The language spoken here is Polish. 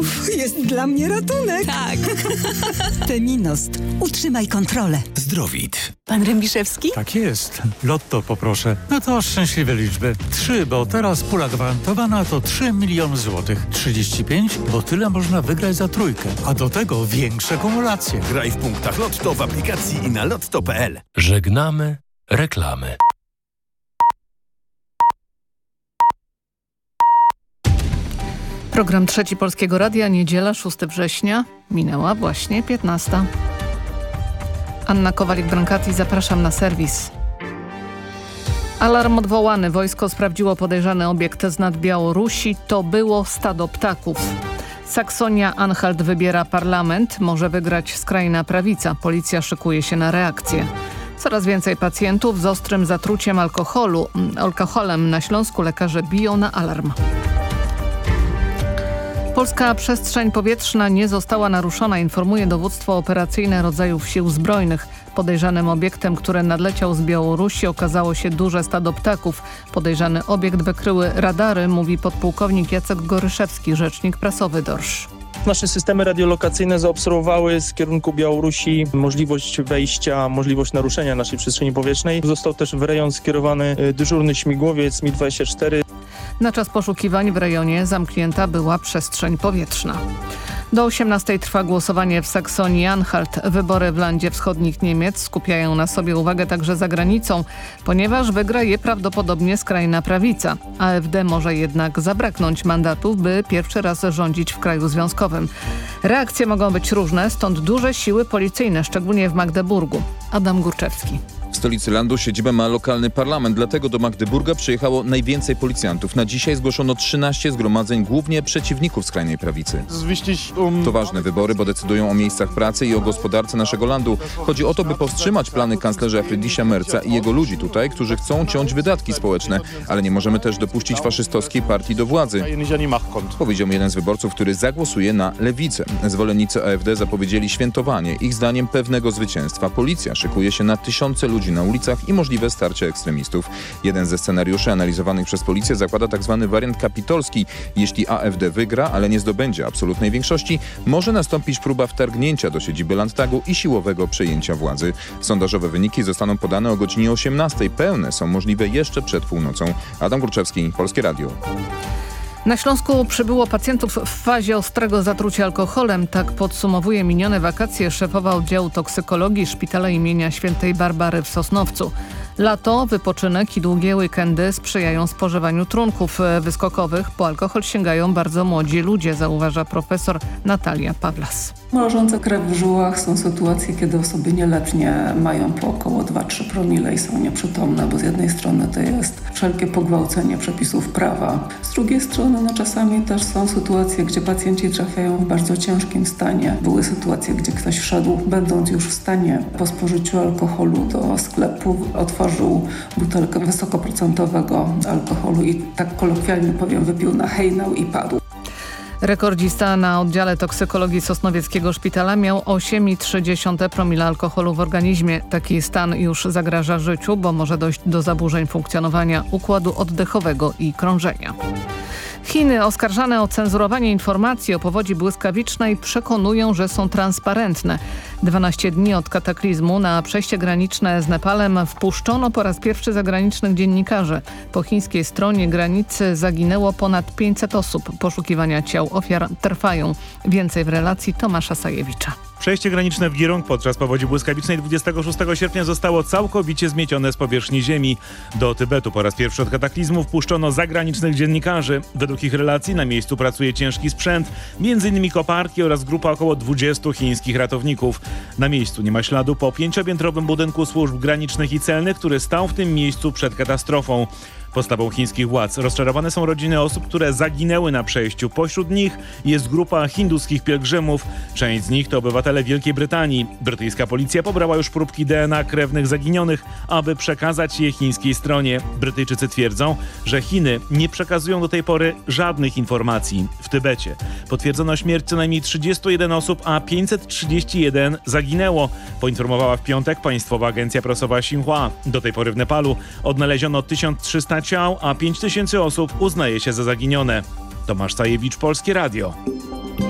Jest dla mnie ratunek. Tak. Teminost. Utrzymaj kontrolę. Zdrowit. Pan Rębiszewski? Tak jest. Lotto poproszę. No to szczęśliwe liczby. 3, bo teraz pula gwarantowana to 3 miliony złotych. 35, bo tyle można wygrać za trójkę. A do tego większe kumulacje. Graj w punktach Lotto w aplikacji i na lotto.pl. Żegnamy reklamy. Program Trzeci Polskiego Radia, niedziela, 6 września. Minęła właśnie 15. Anna Kowalik-Brankati, zapraszam na serwis. Alarm odwołany. Wojsko sprawdziło podejrzany obiekt z nad Białorusi. To było stado ptaków. Saksonia-Anhalt wybiera parlament. Może wygrać skrajna prawica. Policja szykuje się na reakcję. Coraz więcej pacjentów z ostrym zatruciem alkoholem na Śląsku. Lekarze biją na alarm. Polska przestrzeń powietrzna nie została naruszona, informuje dowództwo operacyjne rodzajów sił zbrojnych. Podejrzanym obiektem, który nadleciał z Białorusi, okazało się duże stado ptaków. Podejrzany obiekt wykryły radary, mówi podpułkownik Jacek Goryszewski, rzecznik prasowy DORSZ. Nasze systemy radiolokacyjne zaobserwowały z kierunku Białorusi możliwość wejścia, możliwość naruszenia naszej przestrzeni powietrznej. Został też w rejon skierowany dyżurny śmigłowiec Mi-24. Na czas poszukiwań w rejonie zamknięta była przestrzeń powietrzna. Do 18 trwa głosowanie w Saksonii-Anhalt. Wybory w landzie wschodnich Niemiec skupiają na sobie uwagę także za granicą, ponieważ wygra je prawdopodobnie skrajna prawica. AfD może jednak zabraknąć mandatów, by pierwszy raz rządzić w kraju związkowym. Reakcje mogą być różne, stąd duże siły policyjne, szczególnie w Magdeburgu. Adam Górczewski. W stolicy landu siedzibę ma lokalny parlament, dlatego do Magdeburga przyjechało najwięcej policjantów. Na dzisiaj zgłoszono 13 zgromadzeń, głównie przeciwników skrajnej prawicy. To ważne wybory, bo decydują o miejscach pracy i o gospodarce naszego landu. Chodzi o to, by powstrzymać plany kanclerza Friedricha Merza i jego ludzi tutaj, którzy chcą ciąć wydatki społeczne. Ale nie możemy też dopuścić faszystowskiej partii do władzy, powiedział jeden z wyborców, który zagłosuje na lewicę. Zwolennicy AfD zapowiedzieli świętowanie, ich zdaniem pewnego zwycięstwa. Policja szykuje się na tysiące ludzi na ulicach i możliwe starcie ekstremistów. Jeden ze scenariuszy analizowanych przez policję zakłada tzw. wariant kapitolski. Jeśli AfD wygra, ale nie zdobędzie absolutnej większości, może nastąpić próba wtargnięcia do siedziby Landtagu i siłowego przejęcia władzy. Sondażowe wyniki zostaną podane o godzinie 18. Pełne są możliwe jeszcze przed północą. Adam Górczewski, Polskie Radio. Na Śląsku przybyło pacjentów w fazie ostrego zatrucia alkoholem. Tak podsumowuje minione wakacje szefowa oddziału toksykologii Szpitala imienia Świętej Barbary w Sosnowcu. Lato, wypoczynek i długie weekendy sprzyjają spożywaniu trunków wyskokowych. Po alkohol sięgają bardzo młodzi ludzie, zauważa profesor Natalia Pawlas. Mrożące krew w żyłach są sytuacje, kiedy osoby nieletnie mają po około 2-3 promile i są nieprzytomne, bo z jednej strony to jest wszelkie pogwałcenie przepisów prawa. Z drugiej strony czasami też są sytuacje, gdzie pacjenci trafiają w bardzo ciężkim stanie. Były sytuacje, gdzie ktoś wszedł, będąc już w stanie po spożyciu alkoholu do sklepu, otworzył butelkę wysokoprocentowego alkoholu i tak kolokwialnie powiem, wypił na hejnał i padł. Rekordzista na oddziale toksykologii Sosnowieckiego Szpitala miał 8,3 promila alkoholu w organizmie. Taki stan już zagraża życiu, bo może dojść do zaburzeń funkcjonowania układu oddechowego i krążenia. Chiny oskarżane o cenzurowanie informacji o powodzi błyskawicznej przekonują, że są transparentne. 12 dni od kataklizmu na przejście graniczne z Nepalem wpuszczono po raz pierwszy zagranicznych dziennikarzy. Po chińskiej stronie granicy zaginęło ponad 500 osób. Poszukiwania ciał ofiar trwają. Więcej w relacji Tomasza Sajewicza. Przejście graniczne w Girong podczas powodzi błyskawicznej 26 sierpnia zostało całkowicie zmiecione z powierzchni ziemi. Do Tybetu po raz pierwszy od kataklizmu wpuszczono zagranicznych dziennikarzy. Według ich relacji na miejscu pracuje ciężki sprzęt, m.in. koparki oraz grupa około 20 chińskich ratowników. Na miejscu nie ma śladu po 5-piętrowym budynku służb granicznych i celnych, który stał w tym miejscu przed katastrofą. Postawą chińskich władz rozczarowane są rodziny osób, które zaginęły na przejściu. Pośród nich jest grupa hinduskich pielgrzymów. Część z nich to obywatele Wielkiej Brytanii. Brytyjska policja pobrała już próbki DNA krewnych zaginionych, aby przekazać je chińskiej stronie. Brytyjczycy twierdzą, że Chiny nie przekazują do tej pory żadnych informacji. W Tybecie potwierdzono śmierć co najmniej 31 osób, a 531 zaginęło, poinformowała w piątek Państwowa Agencja Prasowa Xinhua. Do tej pory w Nepalu odnaleziono 1300 ciał, a 5000 osób uznaje się za zaginione. Tomasz Sajewicz, Polskie Radio.